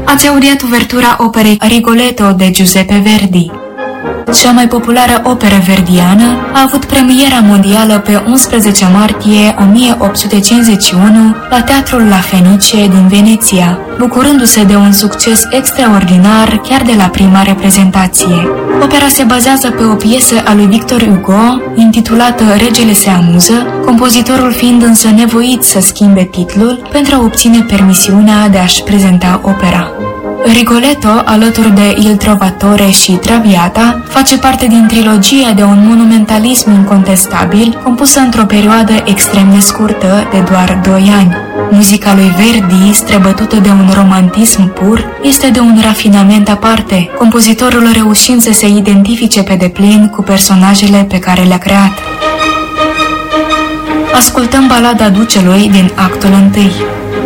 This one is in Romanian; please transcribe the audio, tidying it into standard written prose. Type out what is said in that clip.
Ați audiat uvertura operei Rigoletto de Giuseppe Verdi. Cea mai populară operă verdiană a avut premiera mondială pe 11 martie 1851 la Teatrul La Fenice din Veneția, bucurându-se de un succes extraordinar chiar de la prima reprezentație. Opera se bazează pe o piesă a lui Victor Hugo, intitulată Regele se amuză, compozitorul fiind însă nevoit să schimbe titlul pentru a obține permisiunea de a-și prezenta opera. Rigoletto, alături de Il Trovatore și Traviata, face parte din trilogia de un monumentalism incontestabil, compusă într-o perioadă extrem de scurtă, de doar 2 ani. Muzica lui Verdi, străbătută de un romantism pur, este de un rafinament aparte, compozitorul reușind să se identifice pe deplin cu personajele pe care le-a creat. Ascultăm balada Ducelui din actul 1.